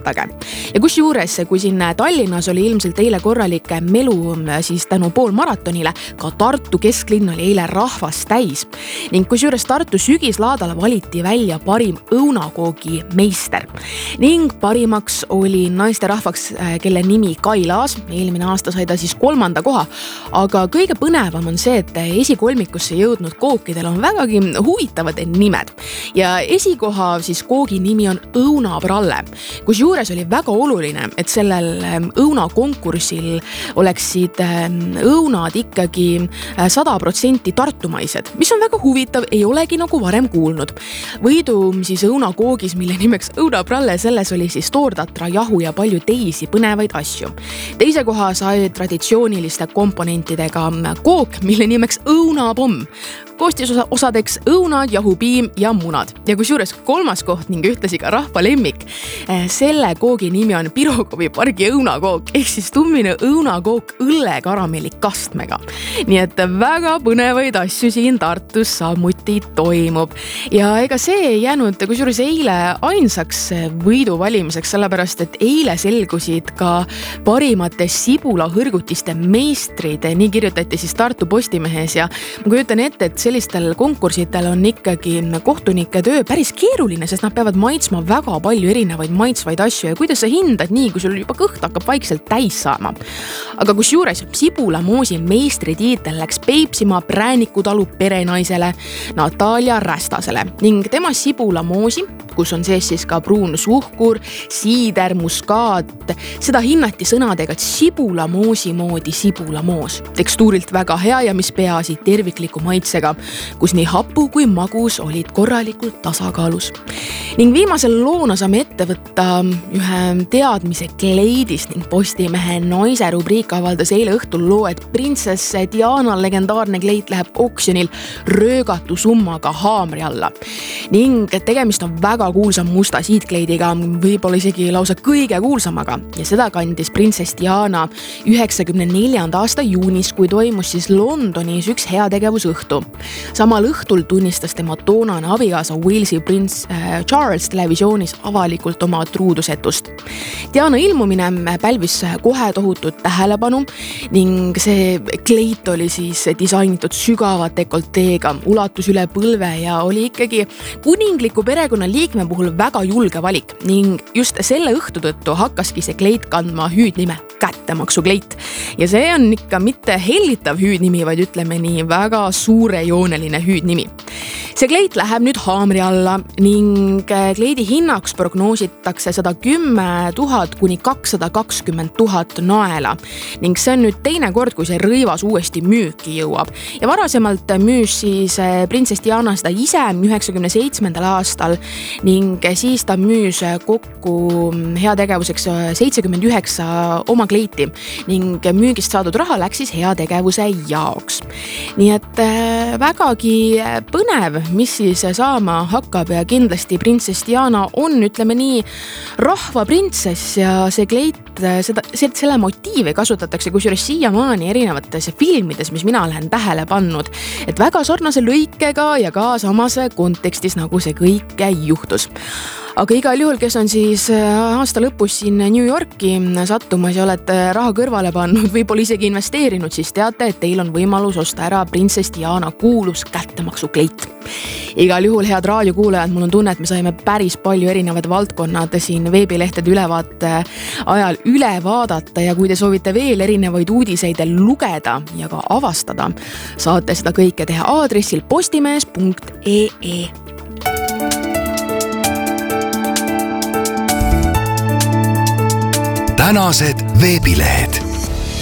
meenutage. Ja kus juures, kui siin Tallinnas oli ilmselt eile korralik melu siis tänu poolmaratonile, ka Tartu kesklinn oli eile rahvast täis. Ning kus juures Tartu sügislaadale valiti välja parim õunakoogi meister. Ning parimaks oli naisterahvaks, kelle nimi Kai Laas. Eelmine aasta sai ta siis 3. koha. Aga kõige põnevam on see, et esikolmikusse jõudnud kookidel on vägagi huvitavad nimed. Ja esikoha siis koogi nimi on õunapralle, kus juures oli väga oluline, et sellel õunakonkursil oleksid õunad ikkagi 100% tartumaised, mis on väga huvitav, ei olegi nagu varem kuulnud. Võidu siis õunakoogis, mille nimeks õunapralle, selles oli siis toortatra, jahu ja palju teisi põnevaid asju. Teise koha sai traditsiooniliste komponentidega kook, mille nimeks õunapomm. Koostisosadeks õunad, jahupiim ja munad. Ja kus juures 3. koht ning ühtlasi ka rahva lemmik. Selle koogi nimi on Pirogovi pargi õunakook, ehk siis tummine õunakook õllekaramelli kastmega. Nii et väga põnevaid asju siin Tartus samuti toimub. Ja ega see ei jäänud kus juures eile ainsaks võidu valimiseks, sellepärast et eile selgusid ka parimate sibulahõrgutiste meistrid. Nii kirjutati siis Tartu Postimehes ja ma kujutan ette, et sellistel konkursitel on ikkagi kohtunike töö päris keeruline, sest nad peavad maitsma väga palju erinevaid maitsvaid asju ja kuidas sa hindad nii, kui sul juba kõht hakkab vaikselt täis saama. Aga kus juures sibulamoosi meistritiitel läks Peipsimaa Präänikudalu perenaisele Natalia Rästasele ning tema sibulamoosi, kus on sees siis ka pruun suhkur, siider, muskaat, seda hinnati sõnadega, et sibulamoosi moodi sibulamoos. Tekstuurilt väga hea ja mis peaasi tervikliku maitsega, kus nii hapu kui magus olid korralikult tasakaalus. Ning viimasel loona saame ette võtta ühe teadmise kleidist ning Postimehe naise rubriik avaldas eile õhtul loo, et printsess Diana legendaarne kleit läheb oksjonil röögatu summaga haamri alla. Ning tegemist on väga kuulsam musta siidkleidiga, võib-olla isegi lausa kõige kuulsamaga. Ja seda kandis printsess Diana 94. aasta juunis, kui toimus siis Londonis üks heategevusõhtu. Samal õhtul tunnistas tema toonane abikaasa Walesi prints Charles televisioonis avalikult oma truudusetust. Diana ilmumine pälvis kohe tohutut tähelepanu ning see kleit oli siis disainitud sügava dekolteega, ulatus üle põlve ja oli ikkagi kuningliku perekonna liikme puhul väga julge valik ning just selle õhtu tõttu hakkaski see kleit kandma hüüdnime Kättemaksu kleit. Ja see on ikka mitte hellitav hüüdnimi, vaid ütleme nii väga suurejooneline hüüdnimi. See kleit läheb nüüd haamri alla ning kleidi hinnaks prognoositakse 110 000 kuni 220 000 naela ning see on nüüd teine kord, kui see rõivas uuesti müüki jõuab. Ja varasemalt müüs siis printsess Diana seda ise 97. aastal ning siis ta müüs kokku heategevuseks 79 oma kleiti ning müügist saadud raha läks siis heategevuse jaoks. Nii et vägagi põnev, mis siis saama hakkab ja kindlasti printsess Diana on, ütleme nii, rahvaprintsess ja see kleit, selle motiive kasutatakse kusjuures siiamaani erinevates filmides, mis mina olen tähele pannud, et väga sarnase lõikega ja ka samas kontekstis, nagu see kõik juhtus. Aga igal juhul, kes on siis aasta lõpus siin New Yorki sattumas ja olete raha kõrvale pannud, võib-olla isegi investeerinud, siis teate, et teil on võimalus osta ära printsess Diana kuulus kättemaksu kleit. Igal juhul, head raadiokuulajad, mul on tunne, et me saime päris palju erinevad valdkonnad siin veebilehtede ülevaate ajal üle vaadata ja kui te soovite veel erinevaid uudiseid lugeda ja ka avastada, saate seda kõike teha aadressil postimees.ee. Tänased veebilehed.